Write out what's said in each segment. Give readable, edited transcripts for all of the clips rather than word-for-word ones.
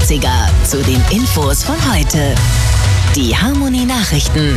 Klassiker zu den Infos von heute. Die Harmony Nachrichten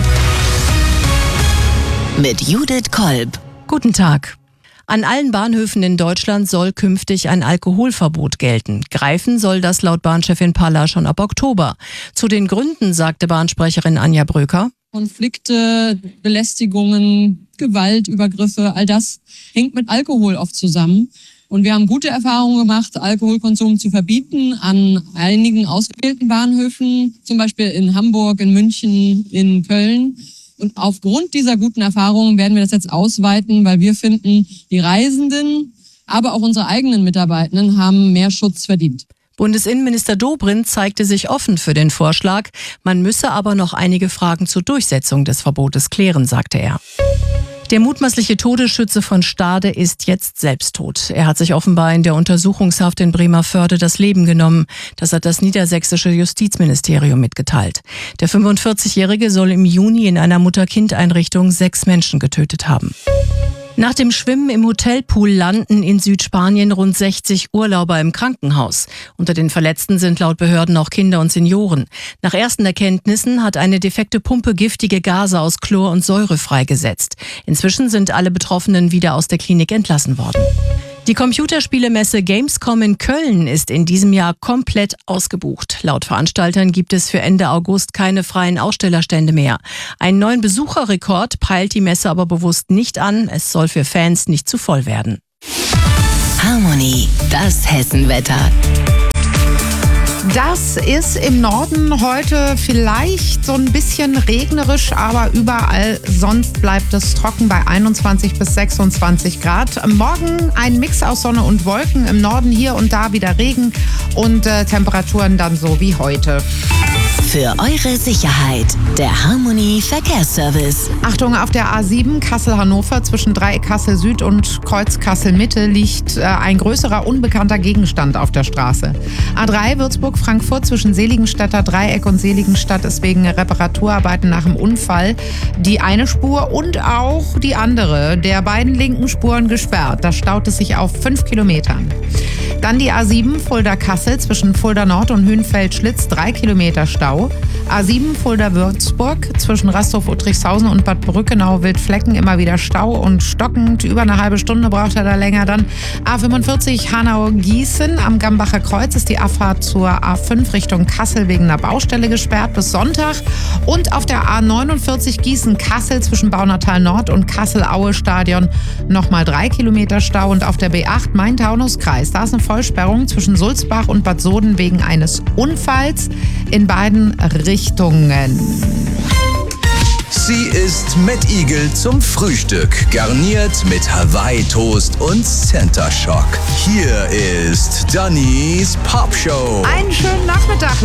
mit Judith Kolb. Guten Tag. An allen Bahnhöfen in Deutschland soll künftig ein Alkoholverbot gelten. Greifen soll das laut Bahnchefin Palla schon ab Oktober. Zu den Gründen sagte Bahnsprecherin Anja Bröker: Konflikte, Belästigungen, Gewalt, Übergriffe, all das hängt mit Alkohol oft zusammen. Und wir haben gute Erfahrungen gemacht, Alkoholkonsum zu verbieten an einigen ausgewählten Bahnhöfen, zum Beispiel in Hamburg, in München, in Köln. Und aufgrund dieser guten Erfahrungen werden wir das jetzt ausweiten, weil wir finden, die Reisenden, aber auch unsere eigenen Mitarbeitenden haben mehr Schutz verdient. Bundesinnenminister Dobrindt zeigte sich offen für den Vorschlag. Man müsse aber noch einige Fragen zur Durchsetzung des Verbotes klären, sagte er. Der mutmaßliche Todesschütze von Stade ist jetzt selbst tot. Er hat sich offenbar in der Untersuchungshaft in Bremervörde das Leben genommen. Das hat das niedersächsische Justizministerium mitgeteilt. Der 45-Jährige soll im Juni in einer Mutter-Kind-Einrichtung 6 Menschen getötet haben. Nach dem Schwimmen im Hotelpool landen in Südspanien rund 60 Urlauber im Krankenhaus. Unter den Verletzten sind laut Behörden auch Kinder und Senioren. Nach ersten Erkenntnissen hat eine defekte Pumpe giftige Gase aus Chlor und Säure freigesetzt. Inzwischen sind alle Betroffenen wieder aus der Klinik entlassen worden. Die Computerspielemesse Gamescom in Köln ist in diesem Jahr komplett ausgebucht. Laut Veranstaltern gibt es für Ende August keine freien Ausstellerstände mehr. Einen neuen Besucherrekord peilt die Messe aber bewusst nicht an. Es soll für Fans nicht zu voll werden. Harmony, das Hessenwetter. Das ist im Norden heute vielleicht so ein bisschen regnerisch, aber überall sonst bleibt es trocken bei 21 bis 26 Grad. Morgen ein Mix aus Sonne und Wolken, im Norden hier und da wieder Regen und Temperaturen dann so wie heute. Für eure Sicherheit, der Harmony Verkehrsservice. Achtung, auf der A7 Kassel-Hannover zwischen Dreieck Kassel-Süd und Kreuz Kassel-Mitte liegt ein größerer unbekannter Gegenstand auf der Straße. A3 Würzburg-Frankfurt zwischen Seligenstädter Dreieck und Seligenstadt ist wegen Reparaturarbeiten nach dem Unfall die eine Spur und auch die andere der beiden linken Spuren gesperrt. Da staut es sich auf 5 Kilometern. Dann die A7 Fulda-Kassel zwischen Fulda Nord und Hünfeld-Schlitz 3 Kilometer Stau. A7 Fulda-Würzburg zwischen Rastorf-Uttrichshausen und Bad Brückenau-Wildflecken immer wieder Stau und stockend. Über eine halbe Stunde braucht er da länger. Dann A45 Hanau-Gießen am Gambacher Kreuz ist die Abfahrt zur A5 Richtung Kassel wegen einer Baustelle gesperrt bis Sonntag. Und auf der A49 Gießen-Kassel zwischen Baunatal Nord und Kassel-Aue-Stadion nochmal 3 Kilometer Stau. Und auf der B8 Main-Taunus-Kreis, da ist eine Vollsperrung zwischen Sulzbach und Bad Soden wegen eines Unfalls in beiden Richtungen. Sie ist Mad Eagle zum Frühstück, garniert mit Hawaii-Toast und Center Shock. Hier ist Dannys Pop Show. Einen schönen Nachmittag.